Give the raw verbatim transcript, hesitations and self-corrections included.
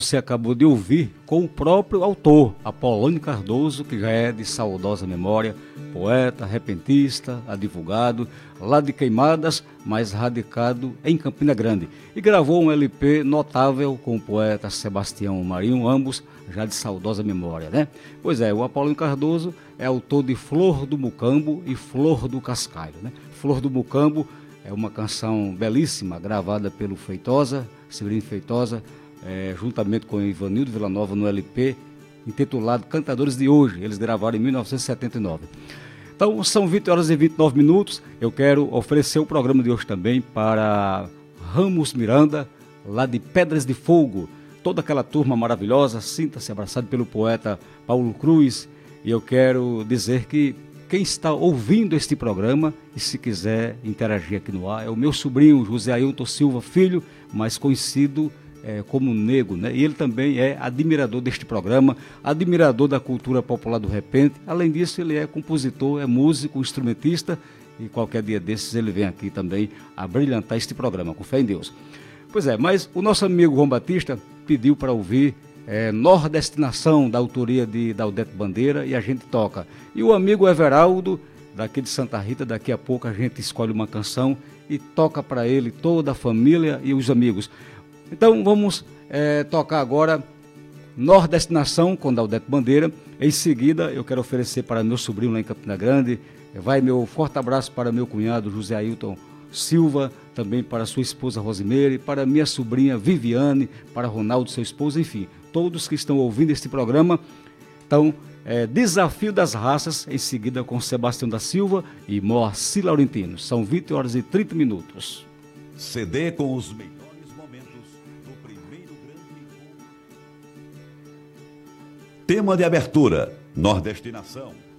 Você acabou de ouvir com o próprio autor, Apolônio Cardoso, que já é de saudosa memória, poeta, repentista, advogado, lá de Queimadas, mas radicado em Campina Grande. E gravou um L P notável com o poeta Sebastião Marinho, ambos já de saudosa memória, né? Pois é, o Apolônio Cardoso é autor de Flor do Mucambo e Flor do Cascalho, né? Flor do Mucambo é uma canção belíssima, gravada pelo Feitosa, Severino Feitosa, É, juntamente com Ivanildo Villanova no L P, intitulado Cantadores de Hoje. Eles gravaram em mil novecentos e setenta e nove. Então, são vinte horas e vinte e nove minutos. Eu quero oferecer o programa de hoje também para Ramos Miranda, lá de Pedras de Fogo. Toda aquela turma maravilhosa, sinta-se abraçado pelo poeta Paulo Cruz. E eu quero dizer que quem está ouvindo este programa, e se quiser interagir aqui no ar, é o meu sobrinho José Ailton Silva Filho, mais conhecido É, como Nego, né? E ele também é admirador deste programa, admirador da cultura popular do repente. Além disso, ele é compositor, é músico, instrumentista, e qualquer dia desses ele vem aqui também a brilhantar este programa, com fé em Deus. Pois é, mas o nosso amigo João Batista pediu para ouvir é, Nordestinação, da autoria de Daudete Bandeira, e a gente toca. E o amigo Everaldo, daqui de Santa Rita, daqui a pouco a gente escolhe uma canção e toca para ele, toda a família e os amigos. Então vamos é, tocar agora Nordestinação com Daudete Bandeira. Em seguida eu quero oferecer para meu sobrinho lá em Campina Grande, vai meu forte abraço para meu cunhado José Ailton Silva, também para sua esposa Rosimeire, para minha sobrinha Viviane, para Ronaldo, seu esposo, enfim, todos que estão ouvindo este programa. Então, é, Desafio das Raças, em seguida com Sebastião da Silva e Moacir Laurentino. São vinte horas e trinta minutos. C D com os melhores. Tema de abertura, Nordestinação.